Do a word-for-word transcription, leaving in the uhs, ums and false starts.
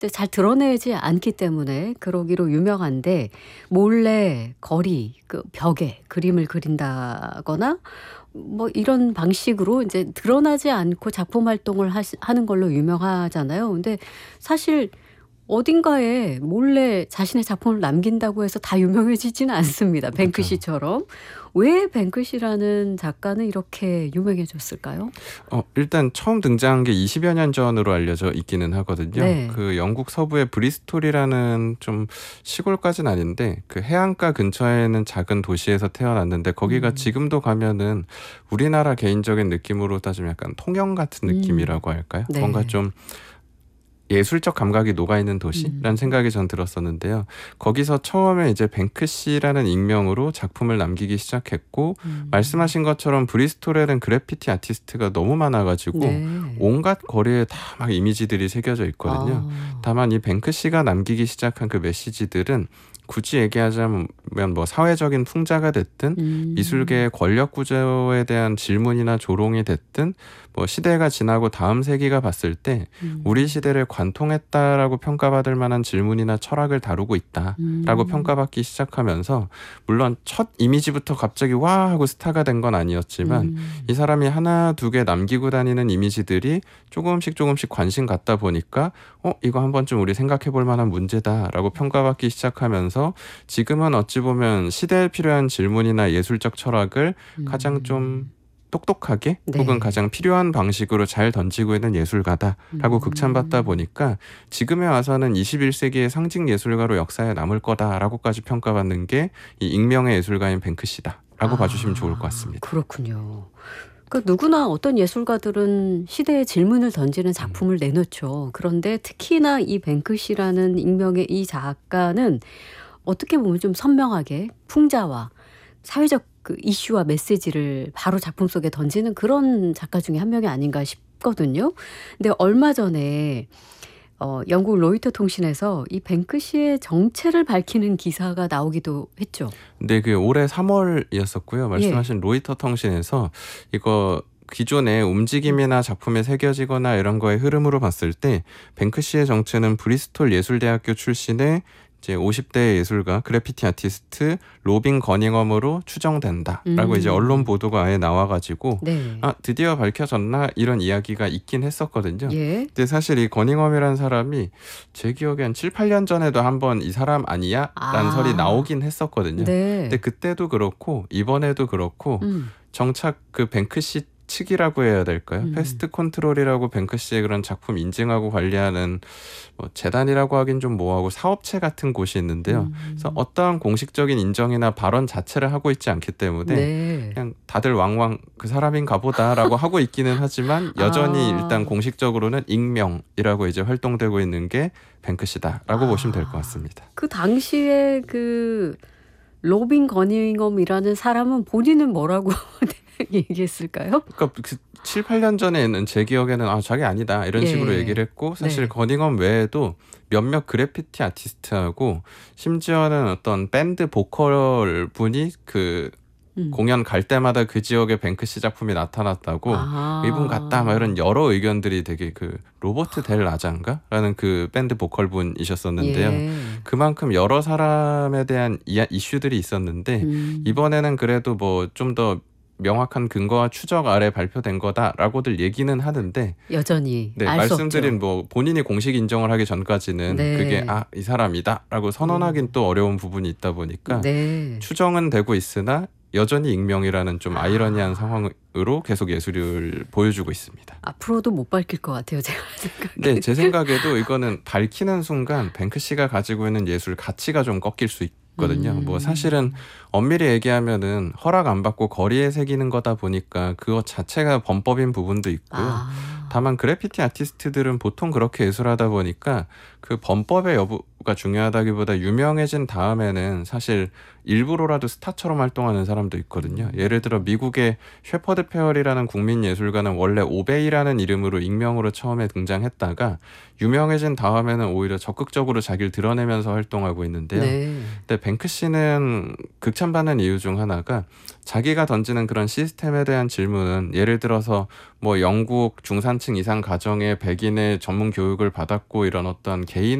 근데 잘 드러내지 않기 때문에 그러기로 유명한데 몰래 거리 그 벽에 그림을 그린다거나 뭐 이런 방식으로 인제 드러나지 않고 작품 활동을 하시 하는 걸로 유명하잖아요. 근데 사실 어딘가에 몰래 자신의 작품을 남긴다고 해서 다 유명해지지는 않습니다, 그쵸. 뱅크시처럼. 왜 뱅크시라는 작가는 이렇게 유명해졌을까요? 어 일단 처음 등장한 게 이십여 년 전으로 알려져 있기는 하거든요. 네. 그 영국 서부의 브리스톨이라는 좀 시골까지는 아닌데 그 해안가 근처에 있는 작은 도시에서 태어났는데 거기가 음. 지금도 가면은 우리나라 개인적인 느낌으로 따지면 약간 통영 같은 음. 느낌이라고 할까요? 뭔가 네. 좀 예술적 감각이 녹아있는 도시라는 음. 생각이 전 들었었는데요. 거기서 처음에 이제 뱅크시라는 익명으로 작품을 남기기 시작했고 음. 말씀하신 것처럼 브리스톨에는 그래피티 아티스트가 너무 많아 가지고 네. 온갖 거리에 다 막 이미지들이 새겨져 있거든요. 아. 다만 이 뱅크시가 남기기 시작한 그 메시지들은 굳이 얘기하자면 뭐 사회적인 풍자가 됐든 음. 미술계의 권력 구조에 대한 질문이나 조롱이 됐든 뭐 시대가 지나고 다음 세기가 봤을 때 우리 음. 시대를 관통했다라고 평가받을 만한 질문이나 철학을 다루고 있다라고 음. 평가받기 시작하면서 물론 첫 이미지부터 갑자기 와 하고 스타가 된 건 아니었지만 이 음. 사람이 하나 두 개 남기고 다니는 이미지들이 조금씩 조금씩 관심 갖다 보니까 '어 이거 한번쯤 우리 생각해 볼 만한 문제다.'라고 평가받기 시작하면서 지금은 어찌 보면 시대에 필요한 질문이나 예술적 철학을 가장 좀 음. 똑똑하게 혹은 네. 가장 필요한 방식으로 잘 던지고 있는 예술가다라고 극찬받다 음. 보니까 지금에 와서는 이십일 세기의 상징 예술가로 역사에 남을 거다라고까지 평가받는 게 이 익명의 예술가인 뱅크시다라고 봐 주시면 좋을 것 아 같습니다. 그렇군요. 그 누구나 어떤 예술가들은 시대에 질문을 던지는 음. 작품을 내놓죠. 그런데 특히나 이 뱅크시라는 익명의 이 작가는 어떻게 보면 좀 선명하게 풍자와 사회적 그 이슈와 메시지를 바로 작품 속에 던지는 그런 작가 중에 한 명이 아닌가 싶거든요. 근데 얼마 전에 어 영국 로이터 통신에서 이 뱅크시의 정체를 밝히는 기사가 나오기도 했죠. 네. 그 올해 삼월이었었고요. 예. 말씀하신 로이터 통신에서 이거 기존의 음. 움직임이나 작품에 새겨지거나 이런 거의 흐름으로 봤을 때 뱅크시의 정체는 브리스톨 예술대학교 출신의 이제 오십 대 예술가 그래피티 아티스트 로빈 거닝엄으로 추정된다라고 이제 언론 음. 보도가 아예 나와 가지고 네. '아 드디어 밝혀졌나?' 이런 이야기가 있긴 했었거든요. 예. 근데 사실 이 거닝엄이라는 사람이 제 기억에 한 칠팔 년 전에도 한 번 "이 사람 아니야?"라는 설이 아. 나오긴 했었거든요. 근데 네. 그때도 그렇고 이번에도 그렇고 음. 정작 그 뱅크시 측이라고 해야 될까요? 음. 패스트 컨트롤이라고 뱅크시의 그런 작품 인증하고 관리하는 뭐 재단이라고 하긴 좀 뭐하고 사업체 같은 곳이 있는데요. 그래서 음. 어떠한 공식적인 인정이나 발언 자체를 하고 있지 않기 때문에 네. 그냥 다들 왕왕 '그 사람인가 보다.'라고 하고 있기는 하지만 여전히 일단 아. 공식적으로는 익명이라고 이제 활동되고 있는 게 뱅크시다라고 보시면 될 것 아. 같습니다. 그 당시에 그 로빈 거닝엄이라는 사람은 본인은 뭐라고 얘기했을까요? 그러니까 그 칠팔 년 전에는 제 기억에는 "아 자기 아니다." 이런 식으로 예. 얘기를 했고 사실 네. 거닝엄 외에도 몇몇 그래피티 아티스트하고 심지어는 어떤 밴드 보컬 분이 그 음. 공연 갈 때마다 그 지역에 뱅크시 작품이 나타났다고 "이분 같다." 막 이런 아. 여러 의견들이 되게 그 로버트 델 라자인가?라는 그 밴드 보컬 분이셨었는데요. 예. 그만큼 여러 사람에 대한 이야 이슈들이 있었는데 음. 이번에는 그래도 뭐 좀 더 명확한 근거와 추적 아래 발표된 거다라고들 얘기는 하는데 여전히 네 알 수 말씀드린 없죠. 뭐 본인이 공식 인정을 하기 전까지는 그게 네. '아 이 사람이다.'라고 선언하긴 어. 또 어려운 부분이 있다 보니까 네. 추정은 되고 있으나 여전히 익명이라는 좀 아이러니한 아. 상황으로 계속 예술을 보여주고 있습니다. 앞으로도 못 밝힐 것 같아요, 제가 네. 생각에는. 제 생각에도 이거는 밝히는 순간 뱅크시가 가지고 있는 예술 가치가 좀 꺾일 수 있거든요. 뭐 사실은 음. 엄밀히 얘기하면은 허락 안 받고 거리에 새기는 거다 보니까 그것 자체가 범법인 부분도 있고요. 아. 다만 그래피티 아티스트들은 보통 그렇게 예술하다 보니까 그 범법의 여부 가 중요하다기보다 유명해진 다음에는 사실 일부러라도 스타처럼 활동하는 사람도 있거든요. 음. 예를 들어 미국의 셰퍼드 페어리라는 국민 예술가는 원래 오베이라는 이름으로 익명으로 처음에 등장했다가 유명해진 다음에는 오히려 적극적으로 자기를 드러내면서 활동하고 있는데요. 네. 근데 뱅크시는 극찬받는 이유 중 하나가 자기가 던지는 그런 시스템에 대한 질문은 예를 들어서 뭐 영국 중산층 이상 가정의 백인의 전문 교육을 받았고 이런 어떤 개인의